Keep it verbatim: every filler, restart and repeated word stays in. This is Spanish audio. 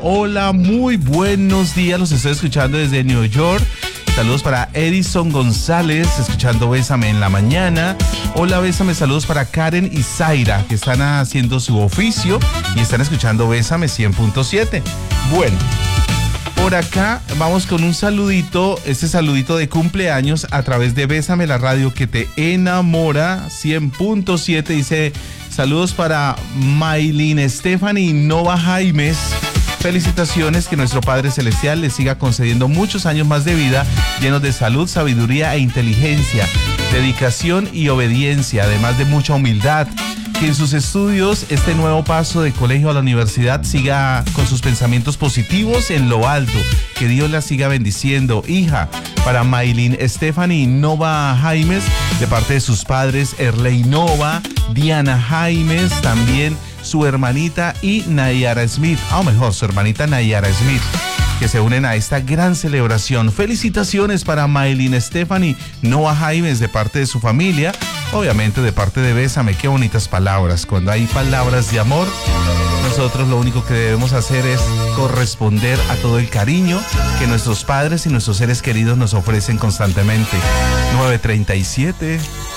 hola, muy buenos días, los estoy escuchando desde New York. Saludos para Edison González, escuchando Bésame en la mañana. Hola, Bésame, saludos para Karen y Zaira, que están haciendo su oficio y están escuchando Bésame cien punto siete. Bueno, por acá vamos con un saludito, este saludito de cumpleaños a través de Bésame, la radio que te enamora, cien punto siete. Dice, saludos para Maylin Stephanie Nova Jaimes. Felicitaciones, que nuestro Padre Celestial les siga concediendo muchos años más de vida, llenos de salud, sabiduría e inteligencia, dedicación y obediencia, además de mucha humildad. Que en sus estudios, este nuevo paso de colegio a la universidad, siga con sus pensamientos positivos en lo alto. Que Dios la siga bendiciendo. Hija, para Maylin Stephanie Nova Jaimes, de parte de sus padres, Erley Nova, Diana Jaimes, también su hermanita y Nayara Smith, o mejor, su hermanita Nayara Smith, que se unen a esta gran celebración. Felicitaciones para Maylin Stephanie Nova Jaimes de parte de su familia, obviamente de parte de Bésame. Qué bonitas palabras. Cuando hay palabras de amor, nosotros lo único que debemos hacer es corresponder a todo el cariño que nuestros padres y nuestros seres queridos nos ofrecen constantemente. nueve treinta y siete